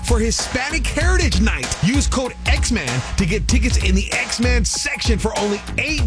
for Hispanic Heritage Night. Use code X-Man to get tickets in the X-Man section for only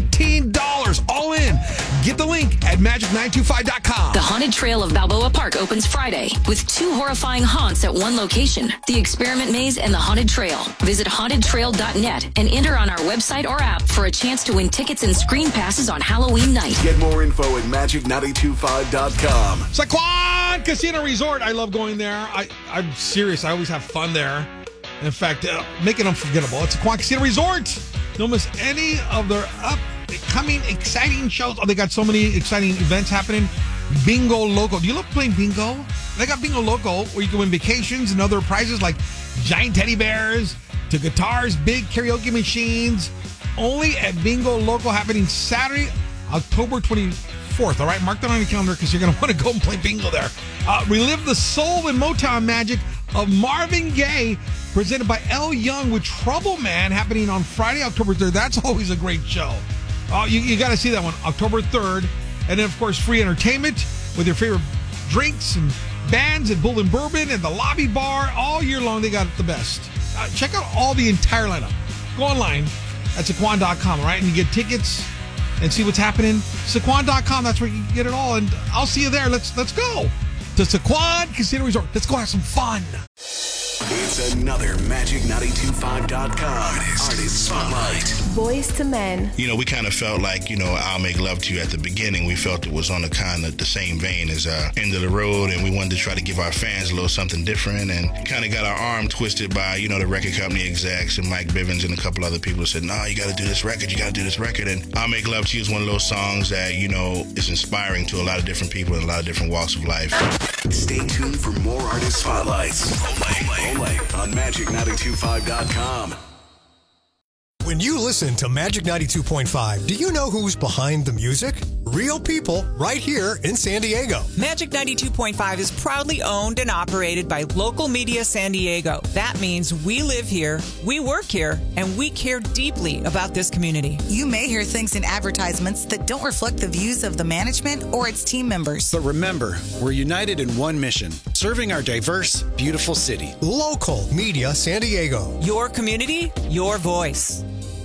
$18. All in. Get the link at magic925.com. The Haunted Trail of Balboa Park opens Friday with 2 horrifying haunts at one location, the Experiment Maze and the Haunted Trail. Visit hauntedtrail.net and enter on our website or app for a chance to win tickets and screen passes on Halloween night. Get more info at magic925.com. Sycuan Casino Resort. I love going there. I'm serious. I always have fun there. In fact, make it unforgettable. It's Sycuan Casino Resort. Don't miss any of their upcoming exciting shows. Oh, they got so many exciting events happening. Bingo Loco. Do you love playing bingo? They got Bingo Loco where you can win vacations and other prizes like giant teddy bears to guitars, big karaoke machines. Only at Bingo Loco, happening Saturday, October 24th. All right, mark that on your calendar because you're going to want to go and play bingo there. Relive the soul and Motown magic of Marvin Gaye, presented by L. Young with Trouble Man, happening on Friday, October 3rd. That's always a great show. You got to see that one, October 3rd. And then, of course, free entertainment with your favorite drinks and bands at Bull and Bourbon and the Lobby Bar. All year long, they got the best. Check out all the entire lineup. Go online at Sycuan.com, all right? And you get tickets and see what's happening. Sycuan.com, that's where you can get it all. And I'll see you there. Let's go to Sycuan Casino Resort. Let's go have some fun. It's another Magic925.com Artist Spotlight. Boys to Men. You know, we kind of felt like, I'll Make Love to You at the beginning. We felt it was on the kind of the same vein as End of the Road, and we wanted to try to give our fans a little something different, and kind of got our arm twisted by, the record company execs and Mike Bivins and a couple other people who said, no, you got to do this record, And I'll Make Love to You is one of those songs that, is inspiring to a lot of different people in a lot of different walks of life. Stay tuned for more Artist Spotlights. Only on Magic925.com. When you listen to Magic 92.5, do you know who's behind the music? Real people right here in San Diego. Magic 92.5 is proudly owned and operated by Local Media San Diego. That means we live here, we work here, and we care deeply about this community. You may hear things in advertisements that don't reflect the views of the management or its team members. But remember, we're united in one mission, serving our diverse, beautiful city. Local Media San Diego. Your community, your voice.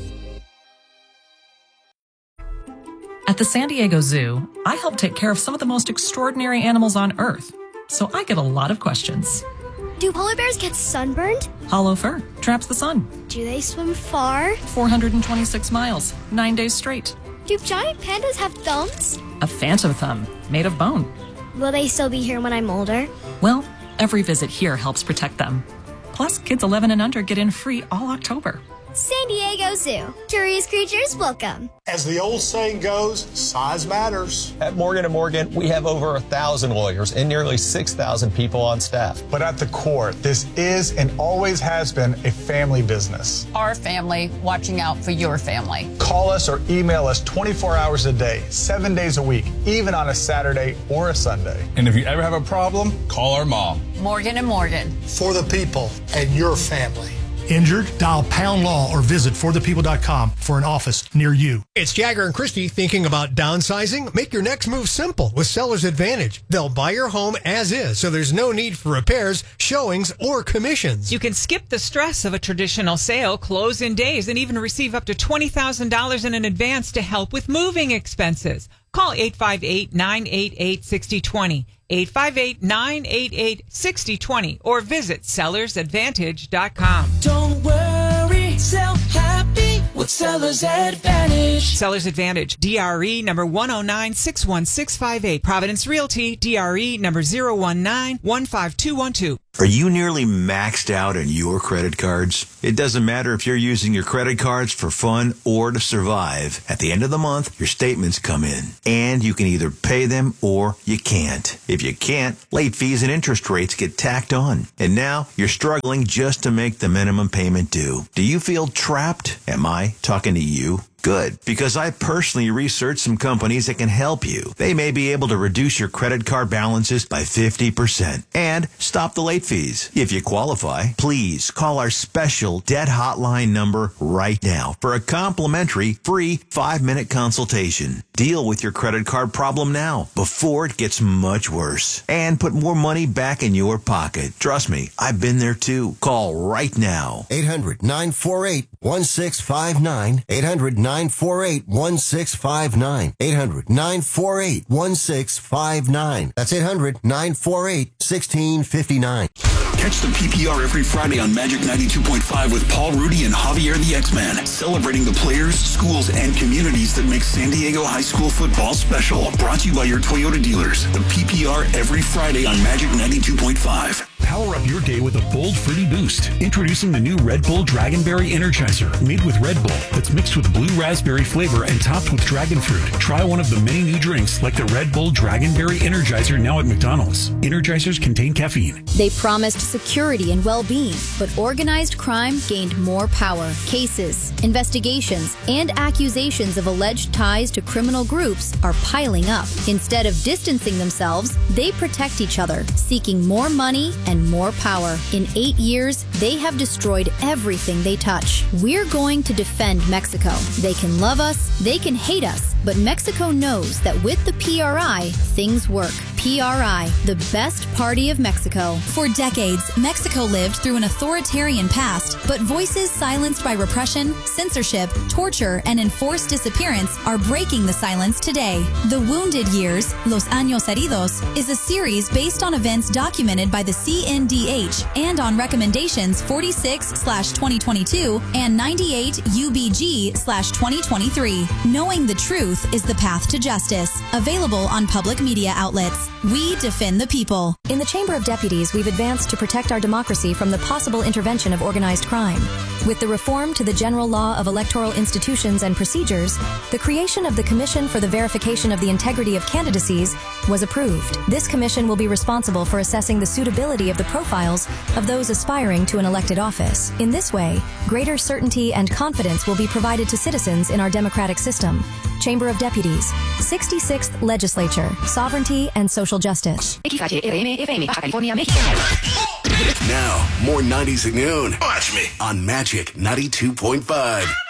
At the San Diego Zoo, I help take care of some of the most extraordinary animals on Earth, so I get a lot of questions. Do polar bears get sunburned? Hollow fur traps the sun. Do they swim far? 426 miles, 9 days straight. Do giant pandas have thumbs? A phantom thumb, made of bone. Will they still be here when I'm older? Well, every visit here helps protect them. Plus, kids 11 and under get in free all October. San Diego Zoo. Curious creatures welcome. As the old saying goes, size matters. At Morgan & Morgan, we have over 1,000 lawyers and nearly 6,000 people on staff. But at the core, this is and always has been a family business. Our family watching out for your family. Call us or email us 24 hours a day, 7 days a week, even on a Saturday or a Sunday. And if you ever have a problem, call our mom. Morgan & Morgan. For the people and your family. Injured? Dial Pound Law or visit forthepeople.com for an office near you. It's Jagger and Christy thinking about downsizing. Make your next move simple with Seller's Advantage. They'll buy your home as is, so there's no need for repairs, showings, or commissions. You can skip the stress of a traditional sale, close in days, and even receive up to $20,000 in advance to help with moving expenses. Call 858-988-6020. 858-988-6020 or visit sellersadvantage.com. Don't worry, sell happy with Seller's Advantage. Seller's Advantage, DRE number 109-61658. Providence Realty, DRE number 019-15212. Are you nearly maxed out on your credit cards? It doesn't matter if you're using your credit cards for fun or to survive. At the end of the month, your statements come in, and you can either pay them or you can't. If you can't, late fees and interest rates get tacked on. And now you're struggling just to make the minimum payment due. Do you feel trapped? Am I talking to you? Good, because I personally researched some companies that can help you. They may be able to reduce your credit card balances by 50% and stop the late fees. If you qualify, please call our special debt hotline number right now for a complimentary free 5-minute consultation. Deal with your credit card problem now before it gets much worse and put more money back in your pocket. Trust me, I've been there too. Call right now. 800-948-1659. 800-948-1659. 800-948-1659. That's 800-948-1659. Catch the PPR every Friday on Magic 92.5 with Paul Rudy and Javier the X-Man, celebrating the players, schools, and communities that make San Diego High School football special. Brought to you by your Toyota dealers. The PPR every Friday on Magic 92.5. Power up your day with a bold, fruity boost. Introducing the new Red Bull Dragonberry Energizer, made with Red Bull, that's mixed with blue raspberry flavor and topped with dragon fruit. Try one of the many new drinks like the Red Bull Dragonberry Energizer now at McDonald's. Energizers contain caffeine. They promised security and well-being, but organized crime gained more power. Cases, investigations, and accusations of alleged ties to criminal groups are piling up. Instead of distancing themselves, they protect each other, seeking more money and more power. In 8 years, they have destroyed everything they touch. We're going to defend Mexico. They can love us, they can hate us, but Mexico knows that with the PRI, things work. PRI, the best party of Mexico. For decades, Mexico lived through an authoritarian past, but voices silenced by repression, censorship, torture, and enforced disappearance are breaking the silence today. The Wounded Years, Los Años Heridos, is a series based on events documented by the CNDH and on recommendations 46/2022 and 98 UBG/2023. Knowing the truth is the path to justice. Available on public media outlets. We defend the people. In the Chamber of Deputies, we've advanced to protect our democracy from the possible intervention of organized crime. With the reform to the General Law of Electoral Institutions and Procedures, the creation of the Commission for the Verification of the Integrity of Candidacies was approved. This commission will be responsible for assessing the suitability of the profiles of those aspiring to an elected office. In this way, greater certainty and confidence will be provided to citizens in our democratic system. Chamber of Deputies, 66th Legislature, Sovereignty and Social Justice. Now, more 90s at noon. Watch me on Magic 92.5.